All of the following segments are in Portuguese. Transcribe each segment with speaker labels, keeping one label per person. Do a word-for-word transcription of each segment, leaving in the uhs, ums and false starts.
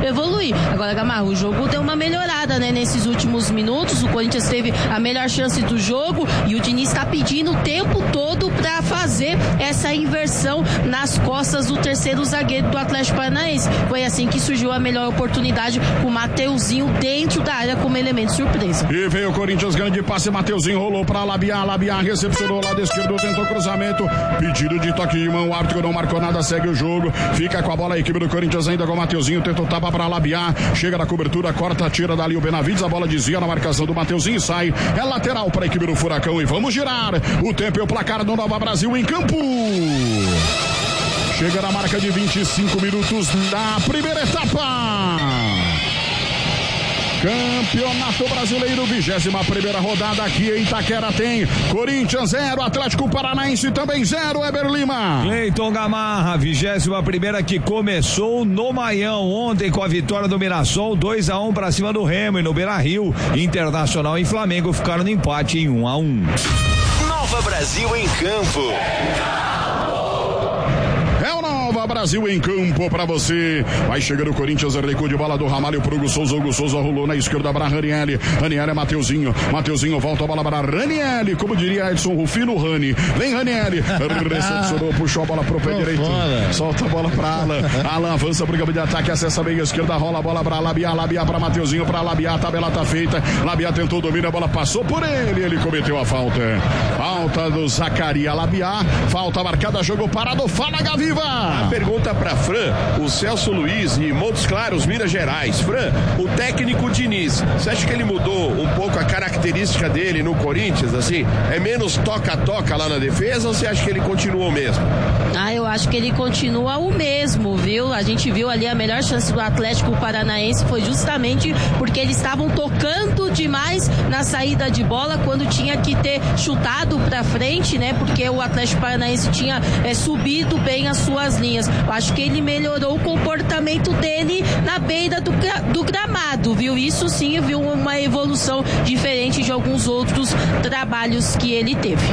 Speaker 1: evoluir. Agora, Gamarra, o jogo deu uma melhorada, né, nesses últimos minutos. O Corinthians teve a melhor chance do jogo e o Diniz está pedindo o tempo todo para fazer essa inversão nas costas do terceiro zagueiro do Atlético Paranaense. Foi assim que surgiu a melhor oportunidade com o Mateuzinho dentro da área como elemento surpresa.
Speaker 2: E veio o Corinthians, grande passe, Mateuzinho rolou para Labiá, Labiá recepcionou lado esquerdo, tentou cruzamento, pedido de toque de mão, o árbitro não marcou nada, segue o jogo, fica com a bola a equipe do Corinthians ainda com o Mateuzinho, tentou tapa para Labiá, chega na cobertura, corta, tira dali o Benavides, a bola desvia na marcação do Mateuzinho, sai, é lateral para a equipe do Furacão e vamos girar, o tempo e o placar do Nova Brasil em campo. Chega na marca de vinte e cinco minutos da primeira etapa. Campeonato Brasileiro, vigésima primeira rodada aqui em Itaquera tem Corinthians zero, Atlético Paranaense também zero, Eber Lima.
Speaker 3: Cleiton Gamarra, vigésima primeira que começou no Maião ontem com a vitória do Mirassol, dois a um para cima do Remo e no Beira-Rio, Internacional e Flamengo ficaram no empate em um a um.
Speaker 4: Nova Brasil em campo.
Speaker 2: É o Nova Brasil em campo pra você. Vai chegando o Corinthians, recuo de bola do Ramalho pro Hugo Souza. Hugo Souza rolou na esquerda para Ranieri. Ranieri é Mateuzinho. Mateuzinho volta a bola para Ranieri. Como diria Edson Rufino, Rani. Vem Ranieri. Recepcionou, puxou a bola pro pé direito. Solta a bola pra Alan. Alan avança pro campo de ataque, acessa a meia esquerda, rola a bola pra Labiá. Labiá pra Mateuzinho, pra Labiá. A tabela tá feita. Labiá tentou domínio, a bola passou por ele. Ele cometeu a falta. Falta do Zacaria Labiá. Falta marcada, jogo parado. Fala, Gaviva.
Speaker 5: A pergunta para Fran, o Celso Luiz e Montes Claros, Minas Gerais. Fran, o técnico Diniz, você acha que ele mudou um pouco a característica dele no Corinthians, assim? É menos toca-toca lá na defesa ou você acha que ele continua o mesmo?
Speaker 1: Ah, eu acho que ele continua o mesmo, viu? A gente viu ali a melhor chance do Atlético Paranaense foi justamente porque eles estavam tocando demais na saída de bola quando tinha que ter chutado pra frente, né? Porque o Atlético Paranaense tinha é, subido bem as suas linhas. Eu acho que ele melhorou o comportamento dele na beira do, do gramado, viu? Isso sim, viu uma evolução diferente de alguns outros trabalhos que ele teve.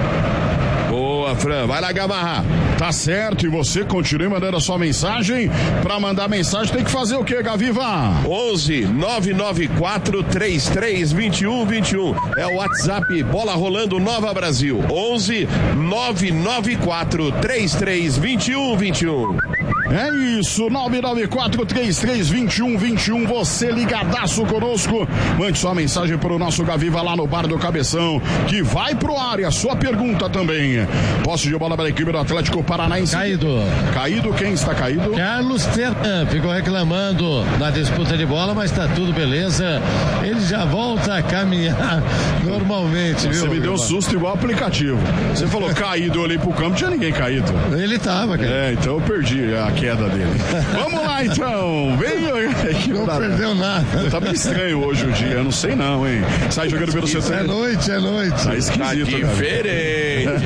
Speaker 5: Boa, Fran. Vai lá, Gamarra.
Speaker 2: Tá certo, e você continue mandando a sua mensagem. Pra mandar mensagem tem que fazer o que, Gaviva?
Speaker 5: onze nove nove quatro três três dois um dois um. É o WhatsApp Bola Rolando Nova Brasil. onze nove nove quatro três três dois um dois um.
Speaker 2: É isso, nove nove quatro três três dois um dois um, você ligadaço conosco, mande sua mensagem para o nosso Gaviva lá no Bar do Cabeção, que vai pro ar e a sua pergunta também. Posse de bola para a equipe do Atlético Paranaense.
Speaker 6: Caído.
Speaker 2: Caído, quem está caído?
Speaker 6: Carlos Fernandes ficou reclamando na disputa de bola, mas tá tudo beleza, ele já volta a caminhar normalmente, viu?
Speaker 2: Você me deu um susto igual aplicativo, você falou caído, eu olhei pro campo, não tinha ninguém caído.
Speaker 6: Ele tava, cara.
Speaker 2: É, então eu perdi a queda dele. Vamos lá então, vem.
Speaker 6: Não tá, perdeu nada.
Speaker 2: Tá bem estranho hoje o dia, eu não sei não, hein? Sai jogando pelo setor.
Speaker 6: É noite, é noite.
Speaker 2: Tá esquisito.
Speaker 5: Tá diferente.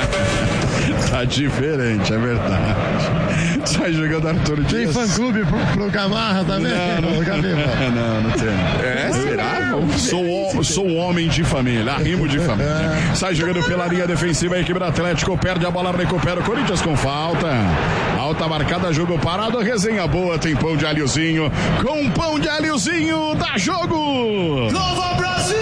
Speaker 2: Tá diferente, é verdade. Sai jogando Arthur Dias.
Speaker 6: Tem fã-clube pro, pro Gamarra também?
Speaker 2: Não, não, não, não tem.
Speaker 5: É, será?
Speaker 2: Sou, sou um homem de família, arrimo de família. Sai jogando pela linha defensiva, a equipe do Atlético perde a bola, recupera o Corinthians com falta. Alta marcada, jogo parado, resenha boa, tem pão de alhozinho. Com pão de alhozinho, dá jogo!
Speaker 4: Nova Brasil!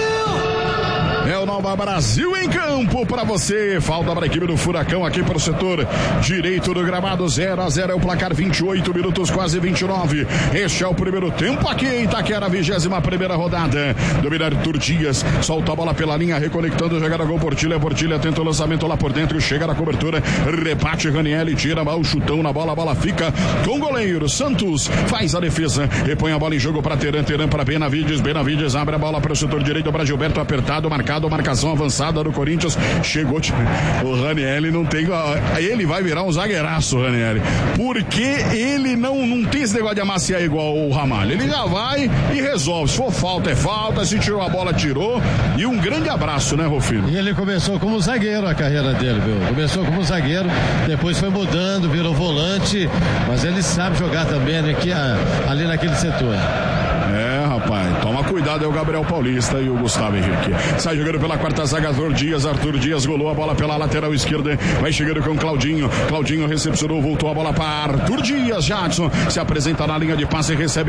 Speaker 2: É o Nova Brasil em campo pra você. Falta para a equipe do Furacão aqui para o setor direito do gramado. zero a zero é o placar, vinte e oito minutos, quase vinte e nove. Este é o primeiro tempo aqui em Itaquera, vigésima primeira rodada. Domina Arthur Dias, solta a bola pela linha, reconectando, jogada com Portilha. Portilha tenta o lançamento lá por dentro, chega na cobertura, rebate Ranieri, tira o chutão na bola, a bola fica com o goleiro. Santos faz a defesa, repõe a bola em jogo para Teran, Teran para Benavides. Benavides abre a bola para o setor direito para Gilberto, apertado, marcado. Marcação avançada do Corinthians, chegou o Ranieri, não tem, ele vai virar um zagueiraço, o Ranieri, porque ele não, não tem esse negócio de amaciar igual o Ramalho, ele já vai e resolve, se for falta é falta, se tirou a bola tirou, e um grande abraço, né, Rufino?
Speaker 6: E ele começou como zagueiro a carreira dele, viu? Começou como zagueiro, depois foi mudando, virou volante, mas ele sabe jogar também aqui, ali naquele setor.
Speaker 2: É, rapaz, toma cuidado, é o Gabriel Paulista e o Gustavo Henrique. Sai jogando pela quarta zaga, Arthur Dias, Arthur Dias golou a bola pela lateral esquerda, vai chegando com Claudinho, Claudinho recepcionou, voltou a bola para Arthur Dias, Jadson se apresenta na linha de passe e recebe